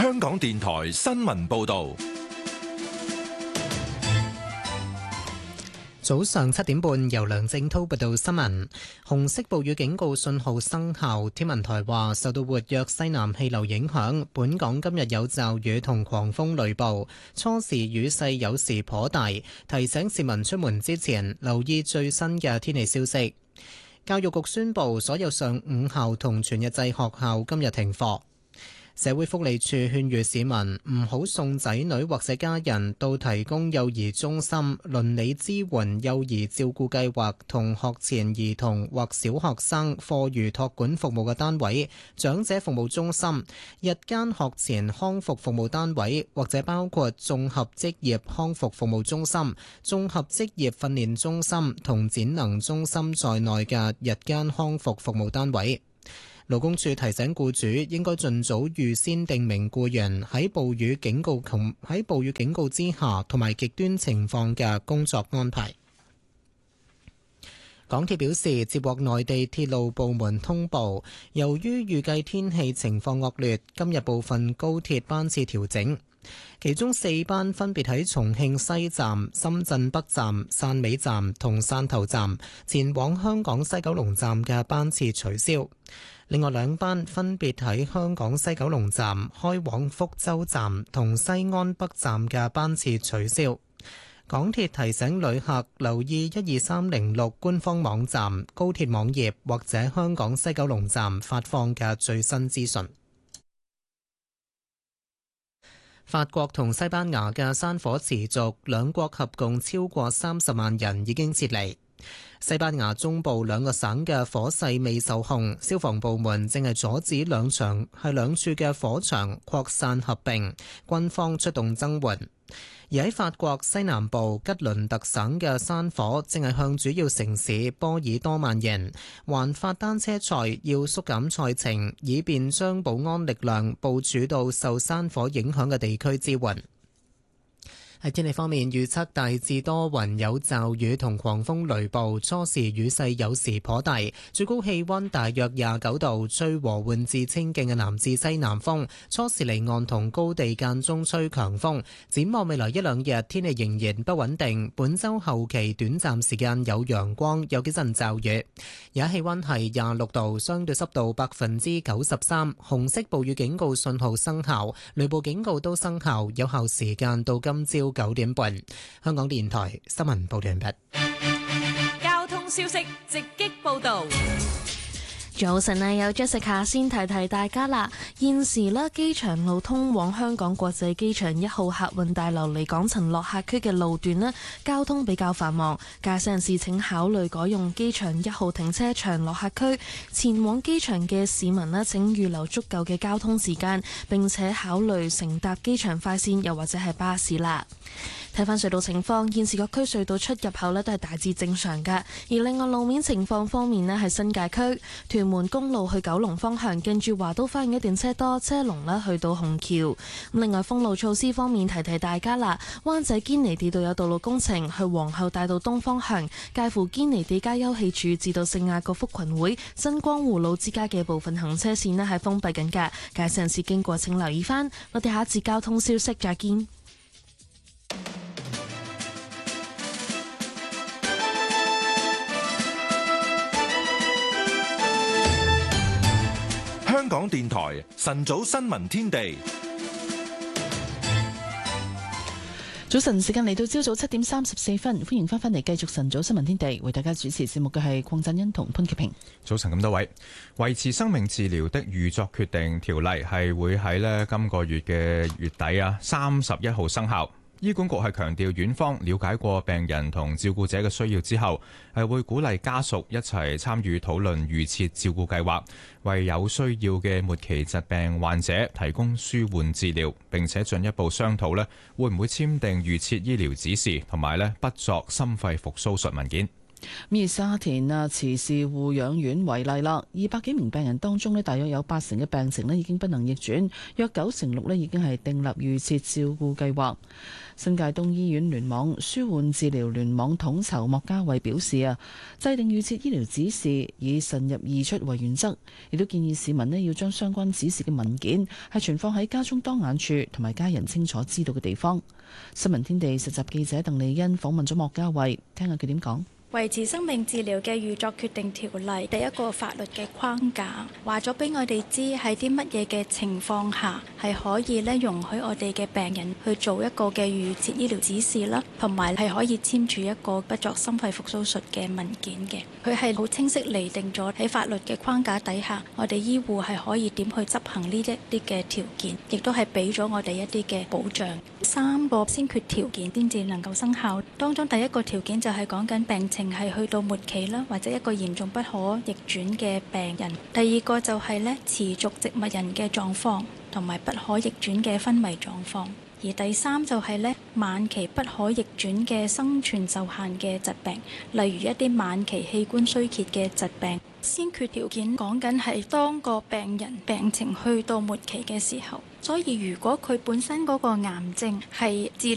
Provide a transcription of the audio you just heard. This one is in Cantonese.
香港電台新聞報道。 早上7點半，由梁正滔報道新聞。紅色暴雨警告信號生效，天文台話受到活躍西南氣流影響，本港今日有驟雨同狂風雷暴，初時雨勢有時頗大，提醒市民出門之前留意最新嘅天氣消息。教育局宣布，所有上午校同全日制學校今日停課。社會福利署勸喻市民唔好送仔女或者家人到提供幼兒中心、鄰里支援幼兒照顧計劃同學前兒童或小學生課餘託管服務嘅單位、長者服務中心、日間學前康復服務單位或者包括綜合職業康復服務中心、綜合職業訓練中心同展能中心在內嘅日間康復服務單位。勞工處提醒僱主應該盡早預先訂明僱員喺暴雨警告之下同埋極端情況嘅工作安排。港鐵表示，接獲內地鐵路部門通報，由於預計天氣情況惡劣，今日部分高鐵班次調整，其中4班分別喺重慶西站、深圳北站、汕尾站同汕頭站前往香港西九龍站嘅班次取消。另外2班分別喺香港西九龍站開往福州站同西安北站嘅班次取消。港鐵提醒旅客留意12306官方網站、高鐵網頁或者香港西九龍站發放嘅最新資訊。法國同西班牙嘅山火持續，兩國合共超過30萬人已經撤離。西班牙中部2個省嘅火勢未受控，消防部門正係阻止兩處嘅火場擴散合併，軍方出動增援。而喺法國西南部吉倫特省嘅山火正係向主要城市波爾多蔓延，環法單車賽要縮減賽程，以便將保安力量部署到受山火影響嘅地區支援。喺天氣方面，預測大致多雲，有驟雨同狂風雷暴，初時雨勢有時頗大，最高氣溫大約29度，吹和緩至清勁嘅南至西南風，初時離岸同高地間中吹強風。展望未來1-2日，天氣仍然不穩定，本週後期短暫時間有陽光，有幾陣驟雨。而家氣溫係26度，相對濕度93%，紅色暴雨警告信號生效，雷暴警告都生效，有效時間到今朝9點半。香港電台新聞報道完畢。 交通消息直擊報道。 早晨啊，有 Jessica 先提提大家啦。現時呢，機場路通往香港國際機場1號客運大樓離港層落客區嘅路段呢，交通比較繁忙，駕駛人士請考慮改用機場1號停車場落客區。前往機場嘅市民呢，請預留足夠嘅交通時間，並且考慮乘搭機場快線又或者係巴士啦。睇返隧道情況，現時各區隧道出入口呢都係大致正常㗎。而另外路面情況方面呢，係新界區屯門公路去九龍方向，近住華都花園一段車多，車龍呢去到紅橋。另外封路措施方面，提提大家啦，灣仔堅尼地道有道路工程，去皇后大道東方向，介乎堅尼地街休憩處至到聖雅各福群會新光湖路之間嘅部分行車線呢係封閉緊㗎，駕駛人士經過請留意返。我哋下一節交通消息再見。 香港電台晨早新聞天地， 早晨時間嚟到朝早7點34分，歡迎翻嚟繼續晨早新聞天地，為大家主持節目嘅係鄺振欣同潘潔平。 早晨咁多位，維持生命治療的預作決定條例係會喺今個月嘅月底31號生效。醫管局係強調，院方了解過病人同照顧者嘅需要之後，係會鼓勵家屬一齊參與討論預設照顧計劃，為有需要嘅末期疾病患者提供舒緩治療，並且進一步商討會唔會簽訂預設醫療指示同埋不作心肺復甦術文件。 以沙田慈氏護養院為例啦，200幾名病人當中大約有80%嘅病情已經不能逆轉，約96%已經係訂立預設照顧計劃。新界東醫院聯網舒緩治療聯網統籌莫家慧表示制定預設醫療指示以慎入易出為原則，亦都建議市民要將相關指示嘅文件係存放喺家中當眼處同埋家人清楚知道嘅地方。新聞天地實習記者鄧麗欣訪問咗莫家慧，聽下佢點講。 維持生命治療嘅預作決定條例，第一個法律嘅框架，話咗俾我哋知喺啲乜嘢嘅情況下係可以容許我哋嘅病人去做一個嘅預設醫療指示啦，同埋係可以簽署一個不作心肺復甦術嘅文件嘅。佢係好清晰釐定咗喺法律嘅框架底下，我哋醫護係可以點去執行呢一啲嘅條件，亦都係俾咗我哋一啲嘅保障。3個先決條件先至能夠生效，當中第一個條件就係講緊病情係去到末期啦，或者一個嚴重不可逆轉嘅病人。第二個就係持續植物人嘅狀況，同埋不可逆轉嘅昏迷狀況。而第三就係晚期不可逆轉嘅生存受限嘅疾病，例如一啲晚期器官衰竭嘅疾病。先決條件講緊係當個病人病情去到末期嘅時候，所以如果佢本身嗰個癌症係治